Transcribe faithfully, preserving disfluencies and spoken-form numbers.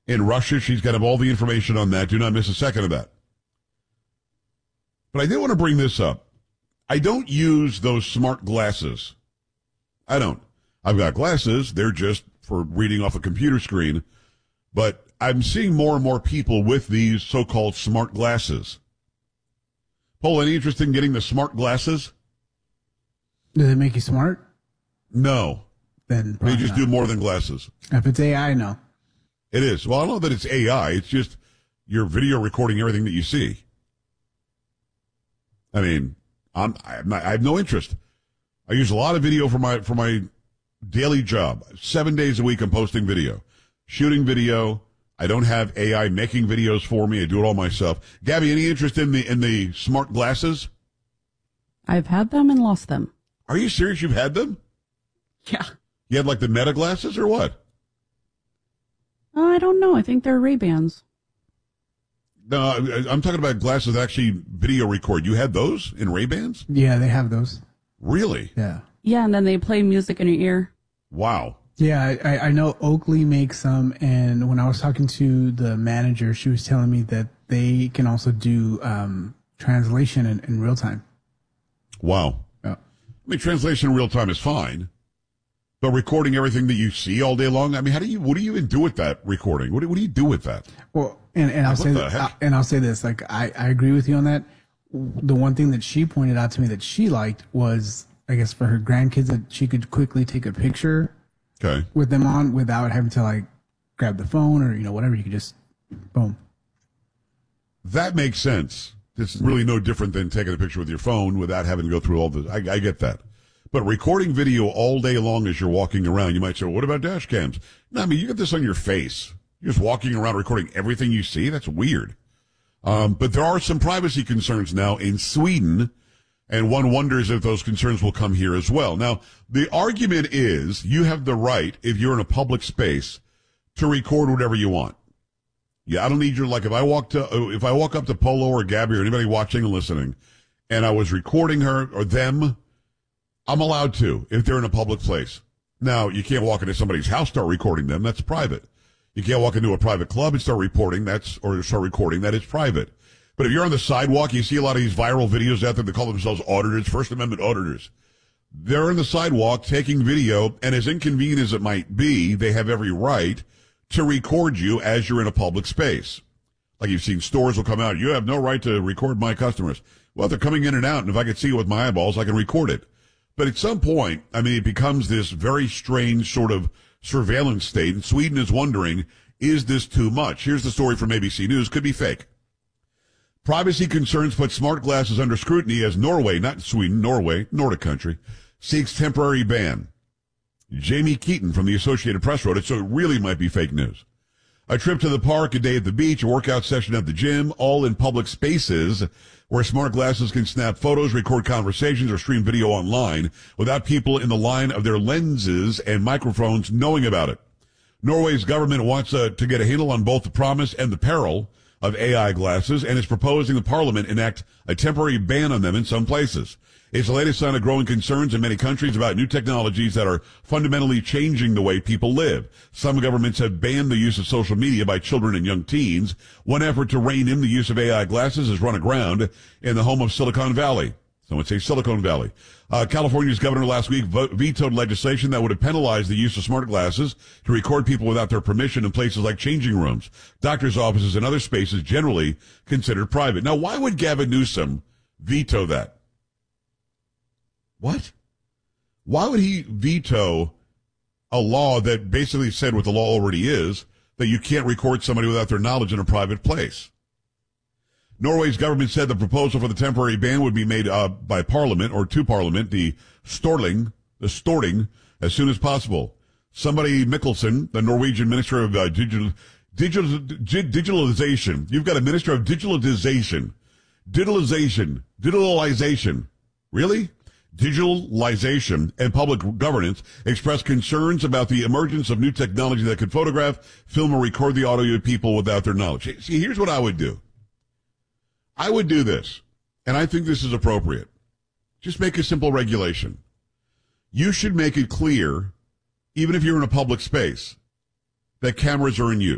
In Russia, she's got all the information on that. Do not miss a second of that. But I did want to bring this up. I don't use those smart glasses. I don't. I've got glasses. They're just for reading off a computer screen. But I'm seeing more and more people with these so-called smart glasses. Paul, any interest in getting the smart glasses? Does it make you smart? No. Then they just not. do more than glasses. If it's A I, no. It is. Well, I don't know that it's A I. It's just your video recording everything that you see. I mean, I'm, I'm not, I have no interest. I use a lot of video for my for my daily job. Seven days a week I'm posting video. Shooting video. I don't have A I making videos for me. I do it all myself. Gabby, any interest in the in the smart glasses? I've had them and lost them. Are you serious? You've had them? Yeah. You had like the Meta glasses or what? Uh, I don't know. I think they're Ray-Bans. No, I'm talking about glasses that actually video record. You had those in Ray-Bans? Yeah, they have those. Really? Yeah. Yeah, and then they play music in your ear. Wow. Yeah, I, I know Oakley makes some, and when I was talking to the manager, she was telling me that they can also do um, translation in, in real time. Wow. Yeah. I mean, translation in real time is fine, but recording everything that you see all day long, I mean, how do you, what do you even do with that recording? What do, what do you do with that? Well, and, and I'll What say the that, heck? and I'll say this, like, I, I agree with you on that. The one thing that she pointed out to me that she liked was, I guess, for her grandkids, that she could quickly take a picture Okay. with them on without having to, like, grab the phone or, you know, whatever. You could just, boom. That makes sense. It's really no different than taking a picture with your phone without having to go through all this. I, I get that. But recording video all day long as you're walking around, you might say, well, what about dash cams? No, I mean, you get this on your face. You're just walking around recording everything you see. That's weird. Um, but there are some privacy concerns now in Sweden, and one wonders if those concerns will come here as well. Now, the argument is you have the right, if you're in a public space, to record whatever you want. Yeah, I don't need your, like, if I walk to, if I walk up to Polo or Gabby or anybody watching and listening, and I was recording her or them, I'm allowed to if they're in a public place. Now, you can't walk into somebody's house, start recording them. That's private. You can't walk into a private club and start reporting. That's, or start recording. That is private. But if you're on the sidewalk, you see a lot of these viral videos out there that call themselves auditors, First Amendment auditors. They're on the sidewalk taking video, and as inconvenient as it might be, they have every right to record you as you're in a public space. Like you've seen stores will come out, you have no right to record my customers. Well, they're coming in and out, and if I can see it with my eyeballs, I can record it. But at some point, I mean, it becomes this very strange sort of surveillance state, and Sweden is wondering, is this too much? Here's the story from A B C News. Could be fake. Privacy concerns put smart glasses under scrutiny as Norway, not Sweden, Norway, Nordic country, seeks temporary ban. Jamie Keaton from the Associated Press wrote it, so it really might be fake news. A trip to the park, a day at the beach, a workout session at the gym, all in public spaces where smart glasses can snap photos, record conversations, or stream video online without people in the line of their lenses and microphones knowing about it. Norway's government wants uh, to get a handle on both the promise and the peril of A I glasses and is proposing the parliament enact a temporary ban on them in some places. It's the latest sign of growing concerns in many countries about new technologies that are fundamentally changing the way people live. Some governments have banned the use of social media by children and young teens. One effort to rein in the use of A I glasses has run aground in the home of Silicon Valley. Some would say Silicon Valley. Uh, California's governor last week vo- vetoed legislation that would have penalized the use of smart glasses to record people without their permission in places like changing rooms, doctors' offices, and other spaces generally considered private. Now, why would Gavin Newsom veto that? What? Why would he veto a law that basically said what the law already is, that you can't record somebody without their knowledge in a private place? Norway's government said the proposal for the temporary ban would be made uh, by Parliament or to Parliament, the Storting, the Storting, as soon as possible. Somebody Mikkelsen, the Norwegian Minister of uh, Digital, Digital, Digitalization. You've got a Minister of Digitalization. Digitalization. Digitalization. Really? Digitalization and public governance expressed concerns about the emergence of new technology that could photograph, film, or record the audio of people without their knowledge. See, here's what I would do. I would do this, and I think this is appropriate. Just make a simple regulation. You should make it clear, even if you're in a public space, that cameras are in use.